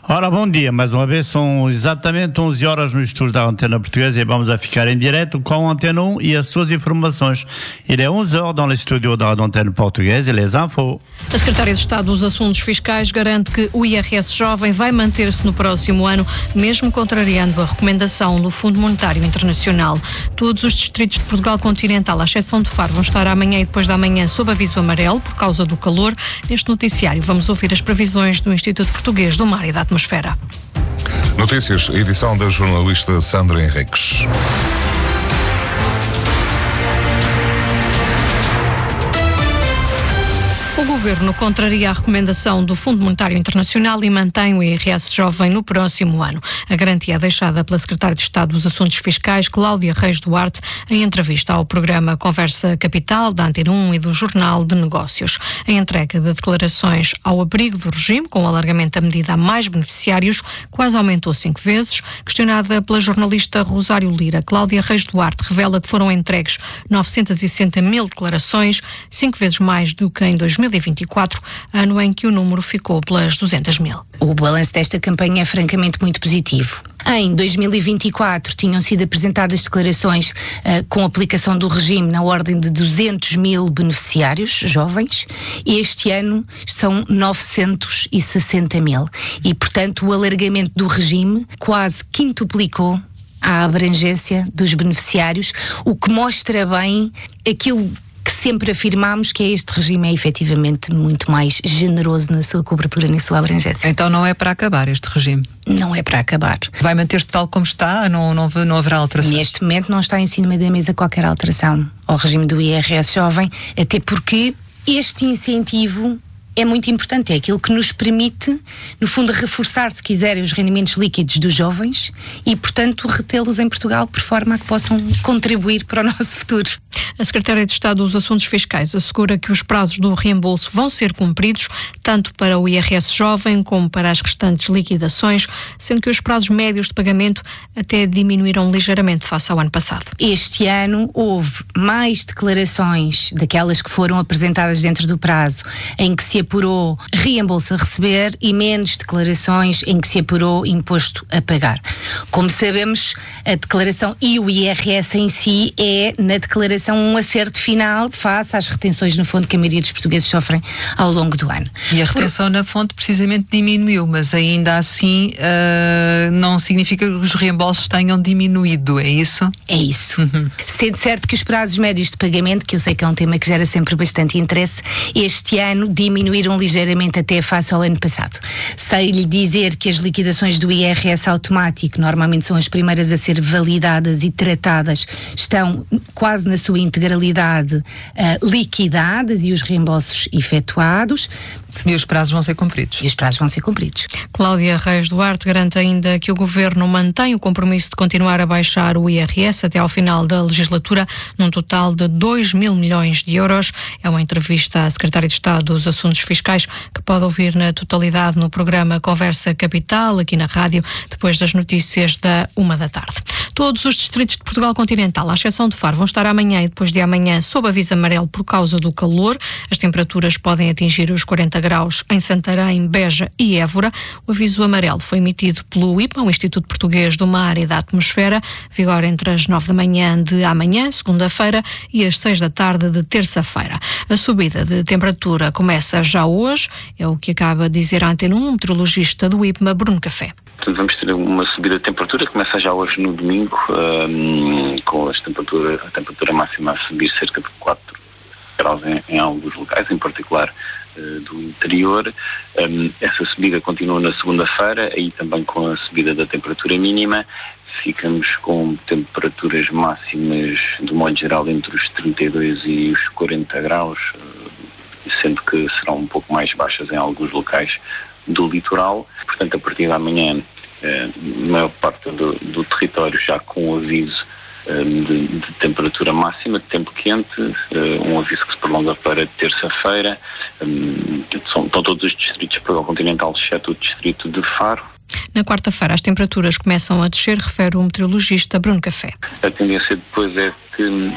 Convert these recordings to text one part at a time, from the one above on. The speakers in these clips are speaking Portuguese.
Ora, bom dia, mais uma vez, são exatamente 11 horas no estúdio da Antena Portuguesa e vamos a ficar em direto com a Antena 1 e as suas informações. Il est 11 heures dans le studio da Antena Portuguesa e les infos. A Secretária de Estado dos Assuntos Fiscais garante que o IRS jovem vai manter-se no próximo ano, mesmo contrariando a recomendação do Fundo Monetário Internacional. Todos os distritos de Portugal continental, à exceção de Faro, vão estar amanhã e depois da manhã sob aviso amarelo por causa do calor. Neste noticiário vamos ouvir as previsões do Instituto Português do Mar e da Atmosfera. Notícias, edição da jornalista Sandra Henriques. O Governo contraria a recomendação do Fundo Monetário Internacional e mantém o IRS jovem no próximo ano. A garantia é deixada pela Secretária de Estado dos Assuntos Fiscais, Cláudia Reis Duarte, em entrevista ao programa Conversa Capital, da Antena 1 e do Jornal de Negócios. A entrega de declarações ao abrigo do regime, com o alargamento da medida a mais beneficiários, quase aumentou 5 vezes. Questionada pela jornalista Rosário Lira, Cláudia Reis Duarte revela que foram entregues 960 mil declarações, 5 vezes mais do que em 2024, ano em que o número ficou pelas 200 mil. O balanço desta campanha é francamente muito positivo. Em 2024 tinham sido apresentadas declarações com aplicação do regime na ordem de 200 mil beneficiários jovens e este ano são 960 mil. E, portanto, o alargamento do regime quase quintuplicou a abrangência dos beneficiários, o que mostra bem aquilo que sempre afirmámos, que este regime é efetivamente muito mais generoso na sua cobertura, na sua abrangência. Então não é para acabar este regime? Não é para acabar. Vai manter-se tal como está? Não haverá alterações? Neste momento não está em cima da mesa qualquer alteração ao regime do IRS jovem, até porque este incentivo é muito importante, é aquilo que nos permite, no fundo, reforçar, se quiserem, os rendimentos líquidos dos jovens e, portanto, retê-los em Portugal por forma a que possam contribuir para o nosso futuro. A Secretária de Estado dos Assuntos Fiscais assegura que os prazos do reembolso vão ser cumpridos, tanto para o IRS jovem como para as restantes liquidações, sendo que os prazos médios de pagamento até diminuíram ligeiramente face ao ano passado. Este ano houve mais declarações daquelas que foram apresentadas dentro do prazo, em que se apurou reembolso a receber e menos declarações em que se apurou imposto a pagar. Como sabemos, a declaração e o IRS em si é, na declaração, um acerto final face às retenções na fonte que a maioria dos portugueses sofrem ao longo do ano. E a retenção na fonte precisamente diminuiu, mas ainda assim não significa que os reembolsos tenham diminuído, é isso? É isso. Sendo certo que os prazos médios de pagamento, que eu sei que é um tema que gera sempre bastante interesse, este ano diminuíram ligeiramente até face ao ano passado. Sei-lhe dizer que as liquidações do IRS automático, normalmente são as primeiras a ser validadas e tratadas, estão quase na sua integralidade liquidadas e os reembolsos efetuados. E os prazos vão ser cumpridos. E os prazos vão ser cumpridos. Cláudia Reis Duarte garante ainda que o Governo mantém o compromisso de continuar a baixar o IRS até ao final da legislatura, num total de 2 mil milhões de euros. É uma entrevista à Secretária de Estado dos Assuntos Fiscais que pode ouvir na totalidade no programa Conversa Capital, aqui na rádio, depois das notícias da 13h. Todos os distritos de Portugal continental, à exceção de Faro, vão estar amanhã e depois de amanhã sob aviso amarelo por causa do calor. As temperaturas podem atingir os 40 graus em Santarém, Beja e Évora. O aviso amarelo foi emitido pelo IPMA, o Instituto Português do Mar e da Atmosfera, vigora entre as 9 da manhã de amanhã, segunda-feira, e as 6 da tarde de terça-feira. A subida de temperatura começa já hoje, é o que acaba de dizer a Antena 1, meteorologista do IPMA, Bruno Café. Portanto, vamos ter uma subida de temperatura, começa já hoje no domingo, com a temperatura máxima a subir cerca de 4 graus em alguns locais, em particular do interior. Essa subida continua na segunda-feira, aí também com a subida da temperatura mínima. Ficamos com temperaturas máximas, de modo geral, entre os 32 e os 40 graus, sendo que serão um pouco mais baixas em alguns locais do litoral. Portanto, a partir de amanhã, a maior parte do território já com aviso de temperatura máxima, de tempo quente, um aviso que se prolonga para terça-feira. Estão todos os distritos de Portugal continental, exceto o distrito de Faro. Na quarta-feira as temperaturas começam a descer, refere o meteorologista Bruno Café. A tendência depois é que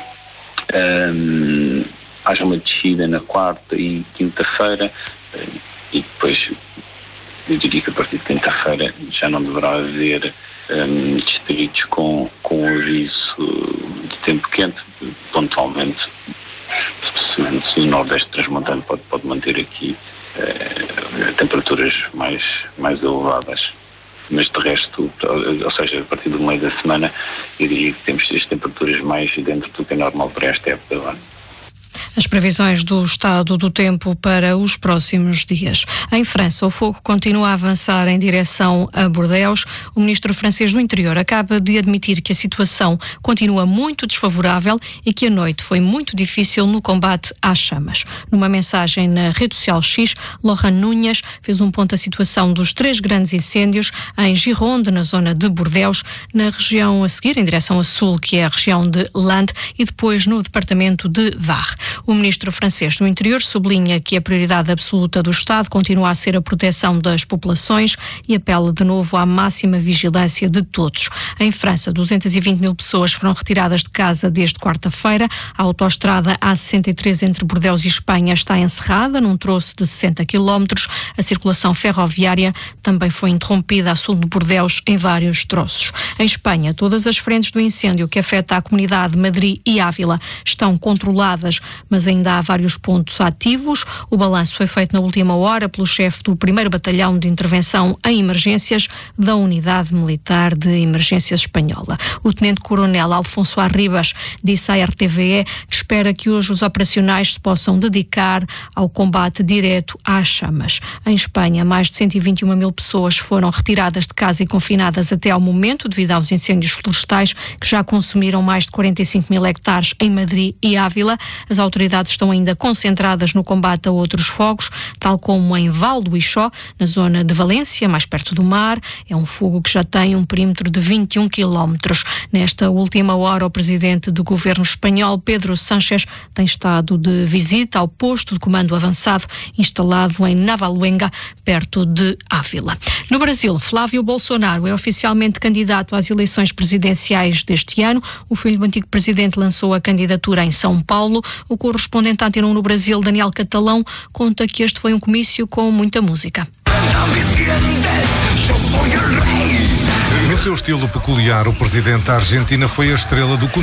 haja uma descida na quarta e quinta-feira e depois eu diria que a partir de quinta-feira já não deverá haver distritos com aviso de tempo quente. Pontualmente, se o Nordeste transmontano pode manter aqui temperaturas mais elevadas. Mas de resto, ou seja, a partir do meio da semana, eu diria que temos as temperaturas mais dentro do que é normal para esta época do ano. As previsões do estado do tempo para os próximos dias. Em França, o fogo continua a avançar em direção a Bordeaux. O ministro francês do Interior acaba de admitir que a situação continua muito desfavorável e que a noite foi muito difícil no combate às chamas. Numa mensagem na rede social X, Laurent Nunez fez um ponto da situação dos 3 grandes incêndios em Gironde, na zona de Bordeaux, na região a seguir, em direção a sul, que é a região de Landes, e depois no departamento de Var. O ministro francês do Interior sublinha que a prioridade absoluta do Estado continua a ser a proteção das populações e apela de novo à máxima vigilância de todos. Em França, 220 mil pessoas foram retiradas de casa desde quarta-feira. A autoestrada A63 entre Bordeaux e Espanha está encerrada num troço de 60 km. A circulação ferroviária também foi interrompida a sul de Bordeaux em vários troços. Em Espanha, todas as frentes do incêndio que afeta a comunidade de Madrid e Ávila estão controladas, mas ainda há vários pontos ativos. O balanço foi feito na última hora pelo chefe do 1º Batalhão de Intervenção em Emergências da Unidade Militar de Emergências Espanhola. O tenente-coronel Alfonso Arribas disse à RTVE que espera que hoje os operacionais se possam dedicar ao combate direto às chamas. Em Espanha, mais de 121 mil pessoas foram retiradas de casa e confinadas até ao momento devido aos incêndios florestais que já consumiram mais de 45 mil hectares em Madrid e Ávila. As autoridades estão ainda concentradas no combate a outros fogos, tal como em Val do Ixó, na zona de Valência, mais perto do mar. É um fogo que já tem um perímetro de 21 quilómetros. Nesta última hora, o presidente do governo espanhol, Pedro Sánchez, tem estado de visita ao posto de comando avançado instalado em Navaluenga, perto de Ávila. No Brasil, Flávio Bolsonaro é oficialmente candidato às eleições presidenciais deste ano. O filho do antigo presidente lançou a candidatura em São Paulo. O correspondente Antena 1 no Brasil, Daniel Catalão, conta que este foi um comício com muita música. No seu estilo peculiar, o presidente da Argentina foi a estrela do